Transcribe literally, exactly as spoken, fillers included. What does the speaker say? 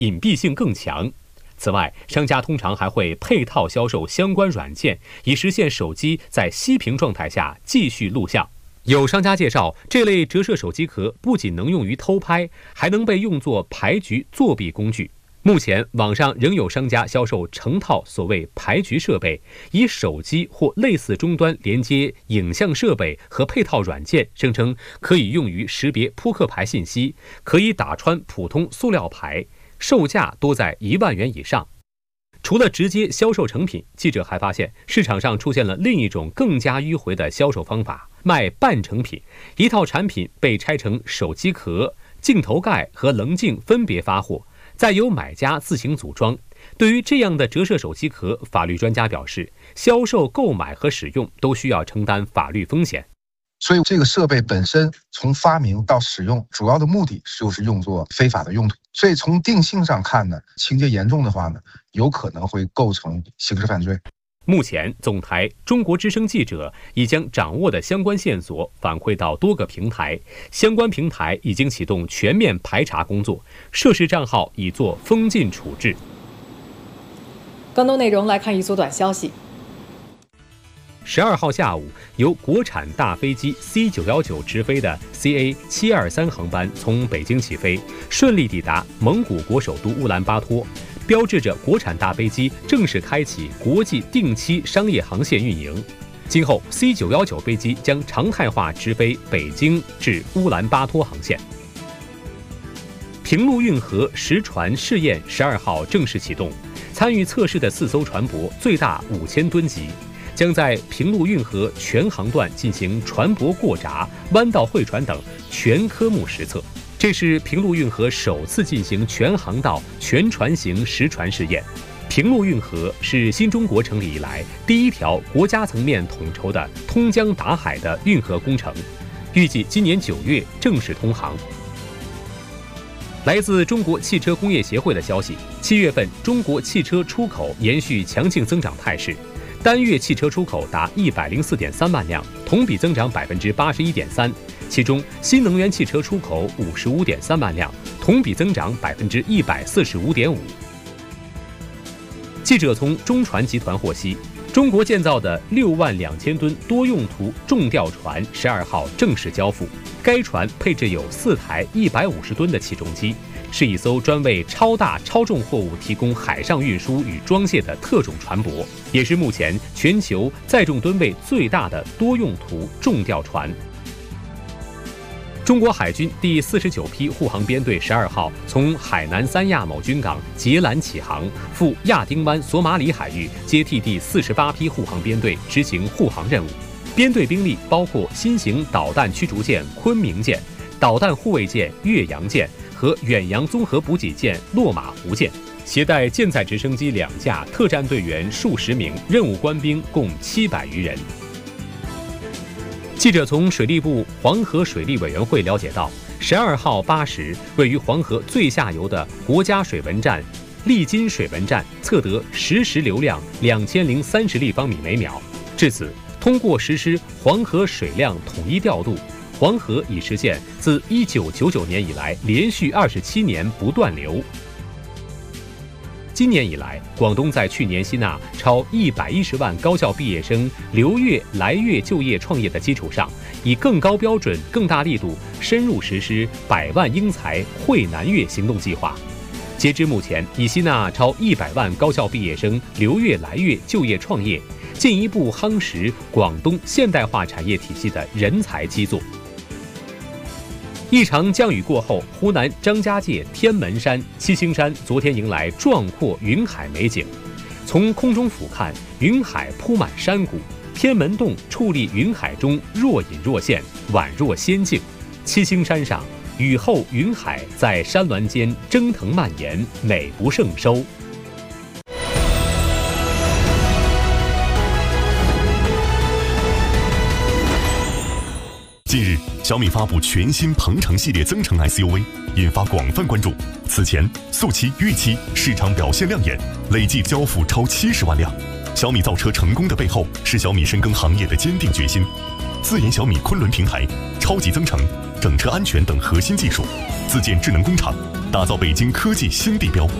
隐蔽性更强。此外，商家通常还会配套销售相关软件，以实现手机在熄屏状态下继续录像。有商家介绍，这类折射手机壳不仅能用于偷拍，还能被用作牌局作弊工具。目前，网上仍有商家销售成套所谓牌局设备，以手机或类似终端连接影像设备和配套软件，声称可以用于识别扑克牌信息，可以打穿普通塑料牌，售价多在一万元以上。除了直接销售成品，记者还发现市场上出现了另一种更加迂回的销售方法，卖半成品。一套产品被拆成手机壳、镜头盖和棱镜分别发货，再由买家自行组装。对于这样的折射手机壳，法律专家表示，销售、购买和使用都需要承担法律风险。 所以这个设备本身从发明到使用，主要的目的就是用作非法的用途。所以从定性上看呢，情节严重的话呢，有可能会构成刑事犯罪。 目前，总台中国之声记者已将掌握的相关线索反馈到多个平台，相关平台已经启动全面排查工作，涉事账号已做封禁处置。 更多内容来看一组短消息。 十二号下午，由国产大飞机 C 九一九直飞的 C A 七二三航班从北京起飞，顺利抵达蒙古国首都乌兰巴托，标志着国产大飞机正式开启国际定期商业航线运营。今后 C 九一九飞机将常态化直飞北京至乌兰巴托航线。平陆运河实船试验十二号正式启动，参与测试的四艘船舶最大五千吨级。将在平陆运河全航段进行船舶过闸、弯道会船等全科目实测。这是平陆运河首次进行全航道全船型实船试验。平陆运河是新中国成立以来第一条国家层面统筹的通江达海的运河工程，预计今年九月正式通航。来自中国汽车工业协会的消息，七月份中国汽车出口延续强劲增长态势。单月汽车出口达一百零四点三万辆，同比增长百分之八十一点三。其中，新能源汽车出口五十五点三万辆，同比增长百分之一百四十五点五。记者从中船集团获悉，中国建造的六万两千吨多用途重吊船十二号正式交付。该船配置有四台一百五十吨的起重机，是一艘专为超大超重货物提供海上运输与装卸的特种船舶，也是目前全球载重吨位最大的多用途重吊船。中国海军第四十九批护航编队十二号从海南三亚某军港截拦起航，赴亚丁湾索马里海域接替第四十八批护航编队执行护航任务。编队兵力包括新型导弹驱逐舰昆明舰、导弹护卫舰岳阳舰和远洋综合补给舰落马湖舰，携带舰载直升机两架，特战队员数十名，任务官兵共七百余人。记者从水利部黄河水利委员会了解到，十二号八时，位于黄河最下游的国家水文站利津水文站测得实时流量两千零三十立方米每秒。至此，通过实施黄河水量统一调度，黄河已实现自一九九九年以来连续二十七年不断流。今年以来，广东在去年吸纳超一百一十万高校毕业生留粤来粤就业创业的基础上，以更高标准、更大力度深入实施百万英才汇南粤行动计划。截至目前，已吸纳超一百万高校毕业生留粤来粤就业创业，进一步夯实广东现代化产业体系的人才基座。一场降雨过后，湖南张家界天门山、七星山昨天迎来壮阔云海美景。从空中俯瞰，云海铺满山谷，天门洞矗立云海中，若隐若现，宛若仙境。七星山上，雨后云海在山峦间蒸腾蔓延，美不胜收。 近日，小米发布全新鹏程系列增程 S U V， 引发广泛关注。此前，速七、预期市场表现亮眼，累计交付超七十万辆。小米造车成功的背后，是小米深耕行业的坚定决心。自研小米昆仑平台、超级增程、整车安全等核心技术，自建智能工厂， 打造北京科技新地标。